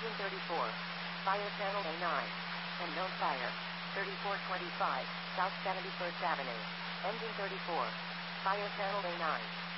Engine 34. Fire channel A9. Unknown fire. 3425, South 71st Avenue. Engine 34. Fire channel A9.